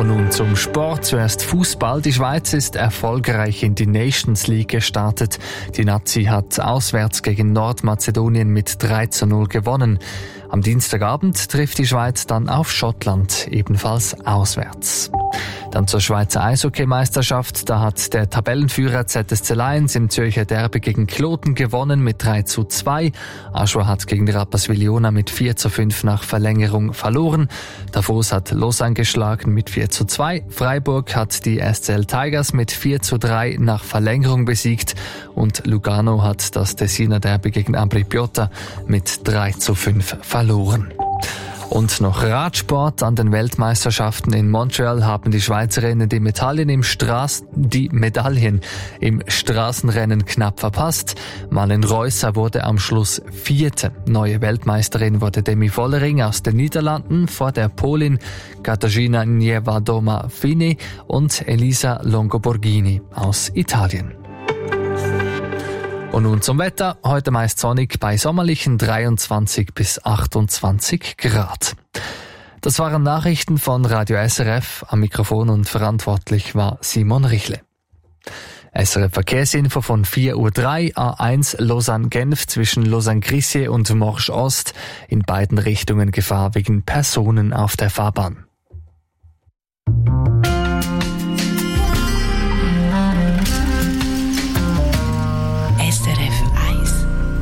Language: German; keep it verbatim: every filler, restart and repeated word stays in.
Und nun zum Sport. Zuerst Fußball. Die Schweiz ist erfolgreich in die Nations League gestartet. Die Nazi hat auswärts gegen Nordmazedonien mit drei zu null gewonnen. Am Dienstagabend trifft die Schweiz dann auf Schottland, ebenfalls auswärts. Dann zur Schweizer Eishockeymeisterschaft. Da hat der Tabellenführer Z S C Lions im Zürcher Derby gegen Kloten gewonnen mit drei zu zwei. Aschua hat gegen Rapperswil-Jona mit vier zu fünf nach Verlängerung verloren. Davos hat Lausanne geschlagen mit vier zu zwei. Freiburg hat die S C L Tigers mit vier zu drei nach Verlängerung besiegt. Und Lugano hat das Tessiner Derby gegen Ambri Piotta mit drei zu fünf verloren. Und noch Radsport. An den Weltmeisterschaften in Montreal haben die Schweizerinnen die Medaillen im Straßen, die Medaillen im Straßenrennen knapp verpasst. Malin Reusser wurde am Schluss Vierte. Neue Weltmeisterin wurde Demi Vollering aus den Niederlanden vor der Polin Katarzyna Niewiadoma-Fini und Elisa Longoborghini aus Italien. Und nun zum Wetter. Heute meist sonnig bei sommerlichen dreiundzwanzig bis achtundzwanzig Grad. Das waren Nachrichten von Radio S R F. Am Mikrofon und verantwortlich war Simon Richle. S R F Verkehrsinfo von vier Uhr drei, A eins Lausanne-Genf zwischen Lausanne-Grisier und Morsch Ost. In beiden Richtungen Gefahr wegen Personen auf der Fahrbahn.